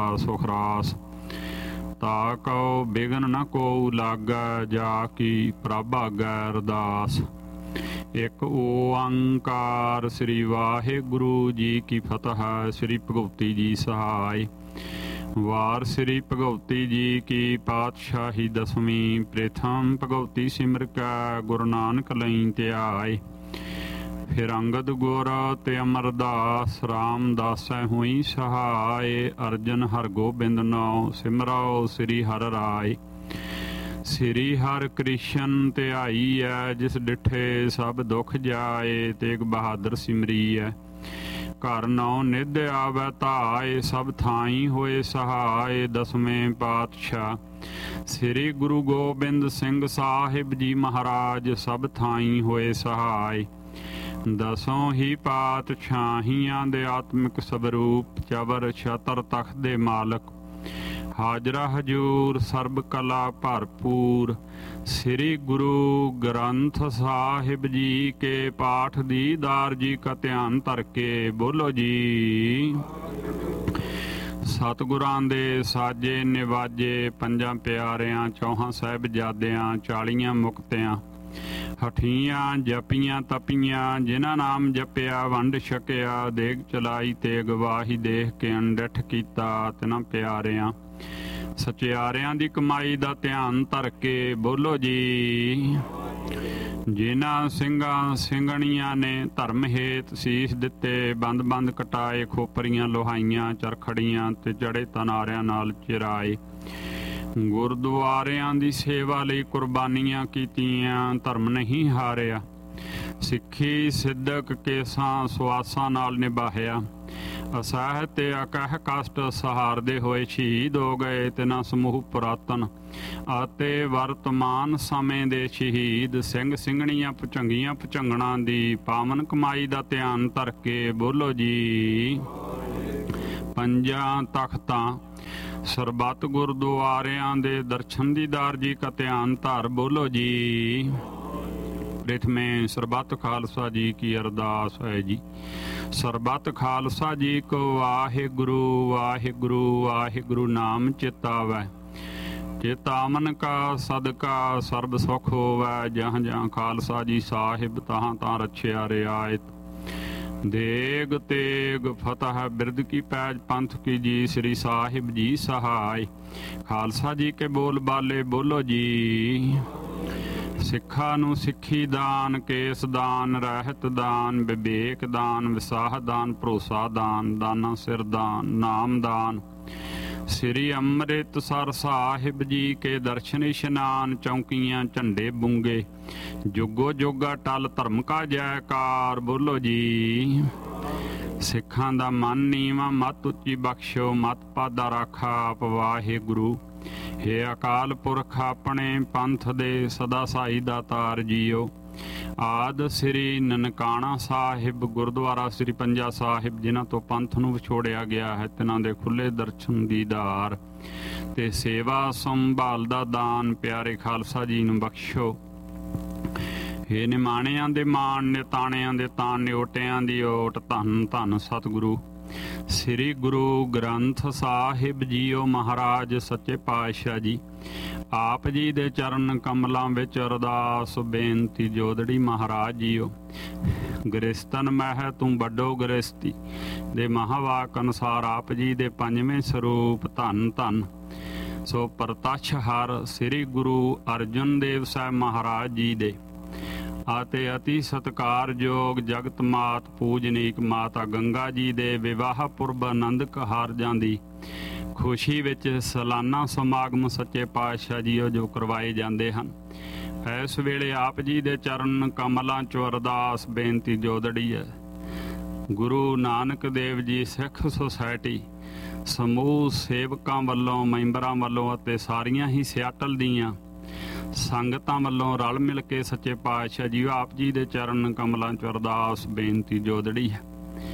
ਸੁਖਰਾਸ। ਤਾ Q begin ਨ ਕੋ ਲਾਗੈ, ਜਾ ਕੀ ਪ੍ਰਭ ਆਗੈ ਅਰਦਾਸ। ਇੱਕ ਓੰਕਾਰ ਸ੍ਰੀ ਵਾਹਿਗੁਰੂ ਜੀ ਕੀ ਫਤਿਹ। ਸ੍ਰੀ ਭਗਵਤੀ ਜੀ ਸਹਾਇ। ਵਾਰ ਸ੍ਰੀ ਭਗਵਤੀ ਜੀ ਕੀ ਪਾਤਸ਼ਾਹੀ ਦਸਵੀਂ। ਪ੍ਰਥਮ ਭਗਵਤੀ ਸਿਮਰ ਕੈ, ਗੁਰੂ ਨਾਨਕ ਲਈ ਧਿਆਏ। ਫਿਰ ਅੰਗਦ ਗੁਰ ਤੇ ਅਮਰਦਾਸ, ਰਾਮਦਾਸੈ ਹੋਈ ਸਹਾਇ। ਅਰਜਨ ਹਰਗੋਬਿੰਦ ਨਾਉ, ਸਿਮਰਉ ਸ੍ਰੀ ਹਰਿ ਰਾਇ। ਸ੍ਰੀ ਹਰਿ ਕ੍ਰਿਸ਼ਨ ਧਿਆਈਐ, ਜਿਸ ਡਿਠੇ ਸਭ ਦੁਖ ਜਾਏ। ਤੇਗ ਬਹਾਦਰ ਸਿਮਰੀਐ, ਘਰ ਨੌ ਨਿਧ ਆਵੈ ਧਾਇ। ਸਭ ਥਾਈ ਹੋਏ ਸਹਾਇ। ਦਸਵੇਂ ਪਾਤਸ਼ਾਹ ਸ੍ਰੀ ਗੁਰੂ ਗੋਬਿੰਦ ਸਿੰਘ ਸਾਹਿਬ ਜੀ ਮਹਾਰਾਜ, ਸਭ ਥਾਈ ਹੋਏ ਸਹਾਇ। ਦਸੋਂ ਹੀ ਪਾਤਸ਼ਾਹੀਆਂ ਦੇ ਆਤਮਿਕ ਸਵਰੂਪ, ਚਬਰ ਛਤਰ ਤਖਤ ਦੇ ਮਾਲਕ। ਹਾਜ਼ਰਾ ਹਜੂਰ ਸਰਬ ਕਲਾ ਭਰਪੂਰ। ਸ੍ਰੀ ਗੁਰੂ ਗ੍ਰੰਥ ਸਾਹਿਬ ਜੀ ਕੇ ਪਾਠ ਦੀਦਾਰ ਜੀ ਕਾ ਧਿਆਨ ਧਰ ਕੇ ਬੋਲੋ ਜੀ। ਸਤਿਗੁਰਾਂ ਦੇ ਸਾਜੇ ਨਿਵਾਜੇ, ਪੰਜਾਂ ਪਿਆਰਿਆਂ, ਚੌਹਾਂ ਸਾਹਿਬਜ਼ਾਦਿਆਂ, 40 ਮੁਕਤਿਆਂ। ਹਠੀਆਂ ਜਪੀਆਂ ਤਪੀਆਂ, ਜਿਨ੍ਹਾਂ ਨਾਮ ਜਪਿਆ ਵੰਡ ਛਕਿਆ। ਦੇਗ ਚਲਾਈ ਤੇ ਗਵਾਹੀ ਦੇਖ ਕੇ ਅਣਡਿੱਠ ਕੀਤਾ, ਤਿਨਾਂ ਪਿਆਰਿਆਂ ਸਚਿਆਰਿਆਂ ਦੀ ਕਮਾਈ ਦਾ ਧਿਆਨ ਧਰ ਕੇ ਬੋਲੋ ਜੀ। ਜਿਨ੍ਹਾਂ ਸਿੰਘਾਂ ਸਿੰਘਣੀਆਂ ਨੇ ਧਰਮ ਹੇਤ ਸੀਸ ਦਿੱਤੇ, ਬੰਦ ਬੰਦ ਕਟਾਏ, ਖੋਪਰੀਆਂ ਲੋਹਾਈਆਂ, ਚਰਖੜੀਆਂ ਤੇ ਜੜੇ ਤਨਾਰਿਆਂ ਨਾਲ ਚਿਰਾਏ। ਗੁਰਦੁਆਰਿਆਂ ਦੀ ਸੇਵਾ ਲਈ ਕੁਰਬਾਨੀਆਂ ਕੀਤੀਆਂ, ਧਰਮ ਨਹੀਂ ਹਾਰਿਆ। ਸਿੱਖੀ ਸਿੱਧਕ ਕੇਸਾਂ ਸੁਆਸਾਂ ਨਾਲ ਨਿਭਾਇਆ। ਅਸਹਿ ਤੇ ਅਕਹਿ ਕਸ਼ਟ ਸਹਾਰਦੇ ਹੋਏ ਸ਼ਹੀਦ ਹੋ ਗਏ। ਤਿਨਾਂ ਸਮੂਹ ਪੁਰਾਤਨ ਅਤੇ ਵਰਤਮਾਨ ਸਮੇਂ ਦੇ ਸ਼ਹੀਦ ਸਿੰਘ ਸਿੰਘਣੀਆਂ ਭੁਚੰਗੀਆਂ ਭੁਚੰਗਣਾਂ ਦੀ ਪਾਵਨ ਕਮਾਈ ਦਾ ਧਿਆਨ ਧਰ ਕੇ ਬੋਲੋ ਜੀ। ਪੰਜਾਂ ਤਖਤਾਂ ਸਰਬੱਤ ਗੁਰਦੁਆਰਿਆਂ ਦੇ ਦਰਸ਼ਨ ਦੀਦਾਰ ਜੀ ਕਾ ਧਿਆਨ ਧਰ ਬੋਲੋ ਜੀ। ਪ੍ਰਥਮੇ ਸਰਬੱਤ ਖਾਲਸਾ ਜੀ ਕੀ ਅਰਦਾਸ ਹੈ ਜੀ। ਸਰਬੱਤ ਖਾਲਸਾ ਜੀ ਕੋ ਵਾਹਿਗੁਰੂ ਵਾਹਿਗੁਰੂ ਵਾਹਿਗੁਰੂ ਨਾਮ ਚਿਤਾਵੈ। ਚਿਤ ਅਮਨ ਕਾ ਸਦਕਾ ਸਰਬ ਸੁਖ ਹੋਵੈ। ਜਹਾਂ ਜਹਾਂ ਖਾਲਸਾ ਜੀ ਸਾਹਿਬ, ਤਹਾਂ ਤਾਂ ਰਛਿਆ ਰਿਆਇਤ। ਦੇਗ ਤੇਗ ਫਤਿਹ ਬਿਰਦ ਕੀ ਪੈਜ, ਪੰਥ ਕੀ ਜੀ ਸ੍ਰੀ ਸਾਹਿਬ ਜੀ ਸਹਾਇ। ਖਾਲਸਾ ਜੀ ਕੇ ਬੋਲ ਬਾਲੇ ਬੋਲੋ ਜੀ। ਸਿੱਖਾਂ ਨੂੰ ਸਿੱਖੀ ਦਾਨ, ਕੇਸ ਦਾਨ, ਰਹਿਤ ਦਾਨ, ਵਿਵੇਕ ਦਾਨ, ਵਿਸਾਹ ਦਾਨ, ਭਰੋਸਾ ਦਾਨ, ਦਾਨਾ ਸਿਰ ਦਾਨ, ਨਾਮ ਦਾਨ। ਸ੍ਰੀ ਅੰਮ੍ਰਿਤਸਰ ਸਾਹਿਬ ਜੀ ਕੇ ਦਰਸ਼ਨ ਇਸ਼ਨਾਨ, ਚੌਂਕੀਆਂ ਝੰਡੇ ਬੁੰਗੇ। ਜੁਗੋ ਜੋਗਾ ਟਲ ਧਰਮ ਕਾ ਜੈਕਾਰ ਬੋਲੋ ਜੀ। ਸਿੱਖਾਂ ਦਾ ਮਨ ਨੀਵਾਂ, ਮਤ ਉੱਚੀ ਬਖਸ਼ੋ, ਮਤ ਪਾਦਾ ਰਾਖਾ ਆਪ ਵਾਹਿਗੁਰੂ। ਹੇ ਅਕਾਲ ਪੁਰਖ ਆਪਣੇ ਪੰਥ ਦੇ ਸਦਾ ਸਾਈ ਦਾਤਾਰ ਜੀਓ। ਆਦ ਸ੍ਰੀ ਨਨਕਾਣਾ ਸਾਹਿਬ ਗੁਰਦੁਆਰਾ ਸ੍ਰੀ ਪੰਜਾ ਸਾਹਿਬ, ਜਿਨ੍ਹਾਂ ਤੋਂ ਪੰਥ ਨੂੰ ਵਿਛੋੜਿਆ ਗਿਆ ਹੈ, ਤਿਨਾਂ ਦੇ ਖੁੱਲੇ ਦਰਸ਼ਨ ਦੀਦਾਰ ਤੇ ਸੇਵਾ ਸੰਭਾਲ ਦਾ ਦਾਨ ਪਿਆਰੇ ਖਾਲਸਾ ਜੀ ਨੂੰ ਬਖਸ਼ੋ। ਹੇ ਨਿਮਾਣਿਆਂ ਦੇ ਮਾਣ, ਨਿਤਾਣਿਆਂ ਦੇ ਤਾਣ, ਨਿਓਟਿਆਂ ਦੀ ਓਟ। ਧੰਨ ਧੰਨ ਸਤਿਗੁਰੂ ਸ੍ਰੀ ਗੁਰੂ ਗ੍ਰੰਥ ਸਾਹਿਬ ਜੀਓ ਮਹਾਰਾਜ ਸੱਚੇ ਪਾਤਸ਼ਾਹ ਜੀ। ਆਪ ਜੀ ਦੇ ਚਰਨ ਕਮਲਾਂ ਵਿੱਚ ਅਰਦਾਸ ਬੇਨਤੀ ਜੋਦੜੀ ਮਹਾਰਾਜ ਜੀਓ। ਗ੍ਰਿਸਤਨ ਮਹਿ ਤੂੰ ਵੱਡੋ ਗ੍ਰਿਸਤੀ ਦੇ ਮਹਾਵਾਕ ਅਨੁਸਾਰ ਆਪ ਜੀ ਦੇ ਪੰਜਵੇਂ ਸਰੂਪ ਧੰਨ ਧੰਨ ਸੋ ਪ੍ਰਤੱਛ ਹਰ ਸ੍ਰੀ ਗੁਰੂ ਅਰਜਨ ਦੇਵ ਸਾਹਿਬ ਮਹਾਰਾਜ ਜੀ ਦੇ ਅਤੇ ਅਤੀ ਸਤਿਕਾਰਯੋਗ ਜਗਤ ਮਾਤ ਪੂਜਨੀਕ ਮਾਤਾ ਗੰਗਾ ਜੀ ਦੇ ਵਿਵਾਹ ਪੁਰਬ ਆਨੰਦ ਕਾਰਜਾਂ ਦੀ ਖੁਸ਼ੀ ਵਿੱਚ ਸਾਲਾਨਾ ਸਮਾਗਮ ਸੱਚੇ ਪਾਤਸ਼ਾਹ ਜੀਓ ਜੋ ਕਰਵਾਏ ਜਾਂਦੇ ਹਨ। ਇਸ ਵੇਲੇ ਆਪ ਜੀ ਦੇ ਚਰਨ ਕਮਲਾਂ 'ਚੋਂ ਅਰਦਾਸ ਬੇਨਤੀ ਜੋਦੜੀ ਹੈ। ਗੁਰੂ ਨਾਨਕ ਦੇਵ ਜੀ ਸਿੱਖ ਸੁਸਾਇਟੀ ਸਮੂਹ ਸੇਵਕਾਂ ਵੱਲੋਂ, ਮੈਂਬਰਾਂ ਵੱਲੋਂ ਅਤੇ ਸਾਰੀਆਂ ਹੀ ਸਿਆਟਲ ਦੀਆਂ ਸੰਗਤਾਂ ਵੱਲੋਂ ਰਲ ਮਿਲ ਕੇ ਸੱਚੇ ਪਾਤਸ਼ਾਹ ਜੀ ਆਪ ਜੀ ਦੇ ਚਰਨ ਕਮਲਾਂ 'ਚ ਅਰਦਾਸ ਬੇਨਤੀ ਜੋਦੜੀ ਹੈ।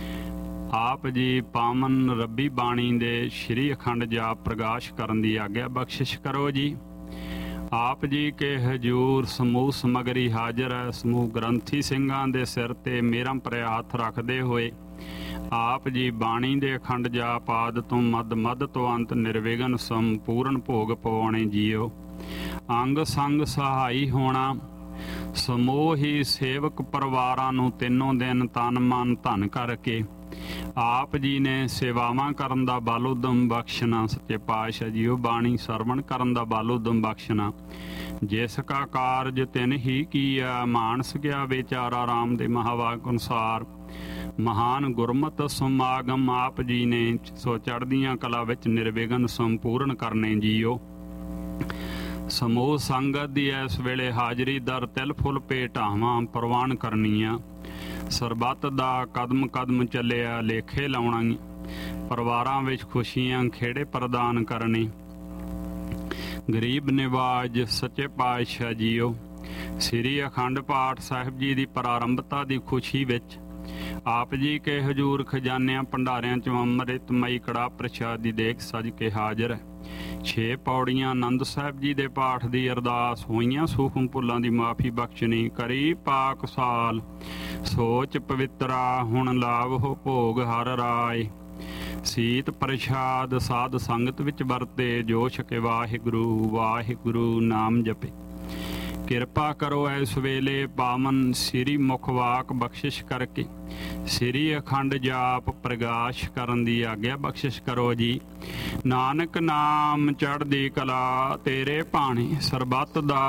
ਆਪ ਜੀ ਪਾਵਨ ਰੱਬੀ ਬਾਣੀ ਦੇ ਸ਼੍ਰੀ ਅਖੰਡ ਜਾਪ ਪ੍ਰਕਾਸ਼ ਕਰਨ ਦੀ ਆਗਿਆ ਬਖਸ਼ਿਸ਼ ਕਰੋ ਜੀ। ਆਪ ਜੀ ਕੇ ਹਜੂਰ ਸਮੂਹ ਸਮਗਰੀ ਹਾਜ਼ਰ ਹੈ। ਸਮੂਹ ਗ੍ਰੰਥੀ ਸਿੰਘਾਂ ਦੇ ਸਿਰ ਤੇ ਮੇਰਾ ਭਰਿਆ ਹੱਥ ਰੱਖਦੇ ਹੋਏ ਆਪ ਜੀ ਬਾਣੀ ਦੇ ਅਖੰਡ ਜਾਪ ਆਦਿ ਤੋਂ ਮਦ ਤੋਂ ਅੰਤ ਨਿਰਵਿਘਨ ਸੰਪੂਰਨ ਭੋਗ ਪਵਾਉਣੇ ਜੀਓ। ਅੰਗ ਸੰਗ ਸਹਾਈ ਹੋਣਾ, ਸਮੂਹ ਹੀ ਸੇਵਕ ਪਰਿਵਾਰਾਂ ਨੂੰ ਤਿੰਨੋਂ ਦਿਨ ਤਨ ਮਨ ਧਨ ਕਰਕੇ ਆਪ ਜੀ ਨੇ ਸੇਵਾਵਾਂ ਕਰਨ ਦਾ ਬਲ ਉਦਮ ਬਖਸ਼ਣਾ। ਸੱਚੇ ਪਾਤਸ਼ਾਹ ਜੀਓ, ਬਾਣੀ ਸਰਵਣ ਕਰਨ ਦਾ ਬਲ ਉਦਮ ਬਖਸ਼ਣਾ। ਜਿਸ ਕਾ ਕਾਰਜ ਤਿਨ ਹੀ ਕੀਆ, ਮਾਨਸ ਗਿਆ ਵਿਚਾਰਾ ਰਾਮ ਦੇ ਮਹਾਵਾਕ ਅਨੁਸਾਰ। ਮਹਾਨ ਗੁਰਮਤਿ ਸਮਾਗਮ ਆਪ ਜੀ ਨੇ ਸੋ ਚੜ੍ਹਦੀਆਂ ਕਲਾ ਵਿੱਚ ਨਿਰਵਿਘਨ ਸੰਪੂਰਨ ਕਰਨੇ ਜੀਓ। ਸਮੂਹ ਸੰਗਤ ਦੀ ਇਸ ਵੇਲੇ ਹਾਜ਼ਰੀ ਦਰ ਤਿਲ ਫੁੱਲ ਭੇਟਾਵਾਂ ਪ੍ਰਵਾਨ ਕਰਨੀਆਂ। ਸਰਬੱਤ ਦਾ ਕਦਮ ਕਦਮ ਚੱਲਿਆ ਲੇਖੇ ਲਾਉਣਾ। ਪਰਿਵਾਰਾਂ ਵਿੱਚ ਖੁਸ਼ੀਆਂ ਖੇੜੇ ਪ੍ਰਦਾਨ ਕਰਨੇ। ਗਰੀਬ ਨਿਵਾਜ ਸੱਚੇ ਪਾਤਸ਼ਾਹ ਜੀਓ, ਸ੍ਰੀ ਅਖੰਡ ਪਾਠ ਸਾਹਿਬ ਜੀ ਦੀ ਪ੍ਰਾਰੰਭਤਾ ਦੀ ਖੁਸ਼ੀ ਵਿੱਚ ਆਪ ਜੀ ਕੇ ਹਜ਼ੂਰ ਖਜ਼ਾਨਿਆਂ ਭੰਡਾਰਿਆਂ 'ਚ ਅੰਮ੍ਰਿਤਮਈ ਕੜਾ ਪ੍ਰਸ਼ਾਦ ਦੀ ਦੇਖ ਸਜ ਕੇ ਹਾਜ਼ਰ ਹੈ। 6 ਪੌੜੀਆਂ ਆਨੰਦ ਸਾਹਿਬ ਜੀ ਦੇ ਪਾਠ ਦੀ ਅਰਦਾਸ ਹੋਈਆਂ। ਸੂਖਮ ਭੁੱਲਾਂ ਦੀ ਮਾਫੀ ਬਖਸ਼ਣੀ ਕਰੀ ਪਾਕ ਸਾਲ। ਸੋਚ ਪਵਿੱਤਰਾ ਹੁਣ ਲਾਭ ਹੋ ਭੋਗ ਹਰ ਰਾਏ। ਸੀਤ ਪ੍ਰਸ਼ਾਦ ਸਾਧ ਸੰਗਤ ਵਿੱਚ ਵਰਤੇ, ਜੋ ਛਕੇ ਵਾਹਿਗੁਰੂ ਵਾਹਿਗੁਰੂ ਨਾਮ ਜਪੇ। ਕਿਰਪਾ ਕਰੋ ਇਸ ਵੇਲੇ ਪਾਵਨ ਸ੍ਰੀ ਮੁਖਵਾਕ ਬਖਸ਼ਿਸ਼ ਕਰਕੇ ਸ੍ਰੀ ਅਖੰਡ ਜਾਪ ਪ੍ਰਗਾਸ਼ ਕਰਨ ਦੀ ਆਗਿਆ ਬਖਸ਼ਿਸ਼ ਕਰੋ ਜੀ। ਨਾਨਕ ਨਾਮ ਚੜ੍ਹਦੀ ਕਲਾ ਤੇਰੇ ਭਾਣੇ, ਸਰਬੱਤ ਦਾ